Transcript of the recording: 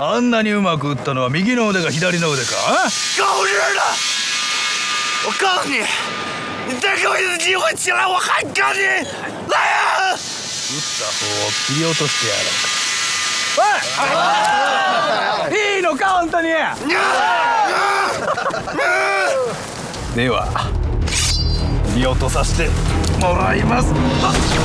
あんなにうまく打ったのは右の腕か左の腕か？ 狗日的！我告诉你，你再给我一次机会起来，我还告你！来呀！ 打った方を切り落としてやろうか。おい！いいのか本当に？では見落とさせてもらいます。